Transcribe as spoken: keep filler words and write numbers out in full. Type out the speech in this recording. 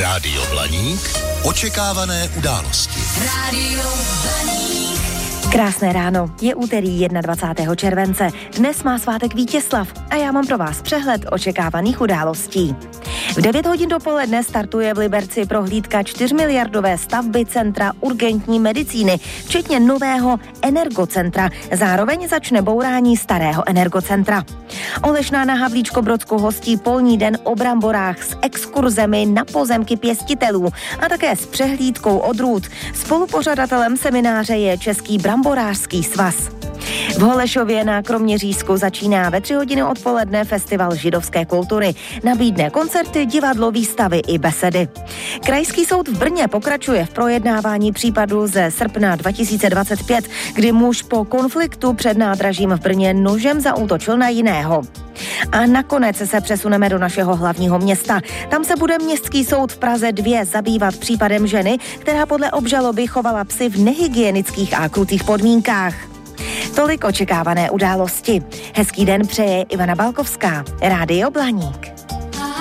Rádio Blaník. Očekávané události. Rádio Blaník. Krásné ráno, je úterý dvacátého prvního července. Dnes má svátek Vítězslav a já mám pro vás přehled očekávaných událostí. V devět hodin dopoledne startuje v Liberci prohlídka čtyřmiliardové stavby Centra urgentní medicíny, včetně nového energocentra. Zároveň začne bourání starého energocentra. Olešná na Havlíčkobrodsku hostí polní den o bramborách s exkurzemi na pozemky pěstitelů a také s přehlídkou odrůd. Spolupořadatelem semináře je Český bramborářský svaz. V Holešově na Kroměřížsku začíná ve tři hodiny odpoledne festival židovské kultury. Nabídne koncerty, divadlo, výstavy i besedy. Krajský soud v Brně pokračuje v projednávání případu ze srpna dva tisíce dvacet pět, kdy muž po konfliktu před nádražím v Brně nožem zaútočil na jiného. A nakonec se přesuneme do našeho hlavního města. Tam se bude Městský soud v Praze dva zabývat případem ženy, která podle obžaloby chovala psy v nehygienických a krutých podmínkách. Tolik očekávané události. Hezký den přeje Ivana Balkovská, Rádio Blaník.